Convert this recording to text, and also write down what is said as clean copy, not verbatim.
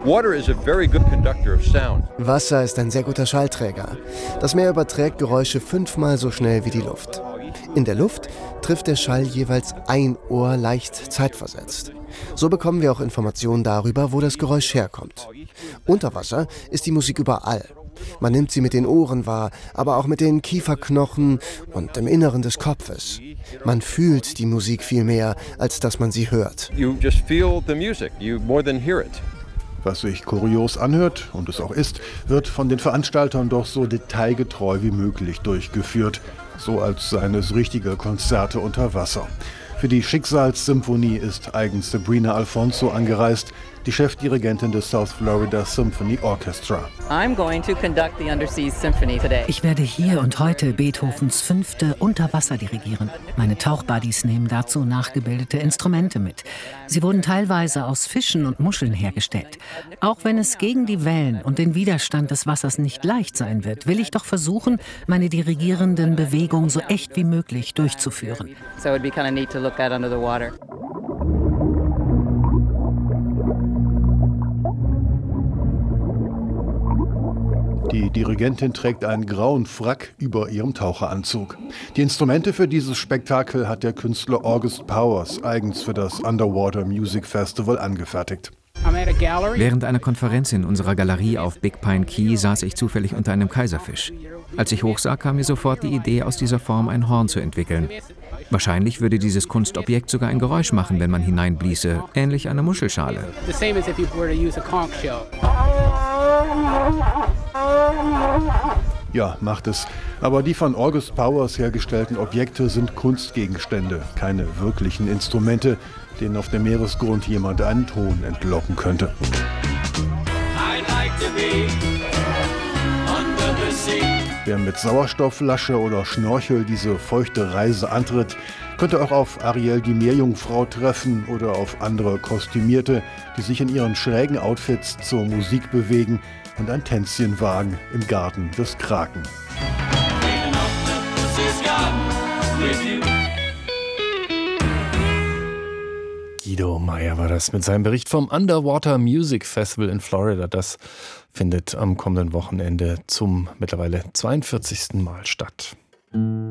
Wasser ist ein sehr guter Schallträger. Das Meer überträgt Geräusche 5-mal so schnell wie die Luft. In der Luft trifft der Schall jeweils ein Ohr leicht zeitversetzt. So bekommen wir auch Informationen darüber, wo das Geräusch herkommt. Unter Wasser ist die Musik überall. Man nimmt sie mit den Ohren wahr, aber auch mit den Kieferknochen und im Inneren des Kopfes. Man fühlt die Musik viel mehr, als dass man sie hört. Was sich kurios anhört, und es auch ist, wird von den Veranstaltern doch so detailgetreu wie möglich durchgeführt. So als seien es richtige Konzerte unter Wasser. Für die Schicksalssymphonie ist eigens Sabrina Alfonso angereist, die Chefdirigentin des South Florida Symphony Orchestra. Ich werde hier und heute Beethovens 5. Unterwasser dirigieren. Meine Tauchbuddies nehmen dazu nachgebildete Instrumente mit. Sie wurden teilweise aus Fischen und Muscheln hergestellt. Auch wenn es gegen die Wellen und den Widerstand des Wassers nicht leicht sein wird, will ich doch versuchen, meine dirigierenden Bewegungen so echt wie möglich durchzuführen. Die Dirigentin trägt einen grauen Frack über ihrem Taucheranzug. Die Instrumente für dieses Spektakel hat der Künstler August Powers eigens für das Underwater Music Festival angefertigt. Während einer Konferenz in unserer Galerie auf Big Pine Key saß ich zufällig unter einem Kaiserfisch. Als ich hochsah, kam mir sofort die Idee, aus dieser Form ein Horn zu entwickeln. Wahrscheinlich würde dieses Kunstobjekt sogar ein Geräusch machen, wenn man hineinbliese, ähnlich einer Muschelschale. Ja, macht es. Aber die von August Powers hergestellten Objekte sind Kunstgegenstände, keine wirklichen Instrumente, denen auf dem Meeresgrund jemand einen Ton entlocken könnte. Wer mit Sauerstoffflasche oder Schnorchel diese feuchte Reise antritt, könnte auch auf Ariel die Meerjungfrau treffen oder auf andere Kostümierte, die sich in ihren schrägen Outfits zur Musik bewegen und ein Tänzchen wagen im Garten des Kraken. Guido Meyer war das mit seinem Bericht vom Underwater Music Festival in Florida. Das findet am kommenden Wochenende zum mittlerweile 42. Mal statt.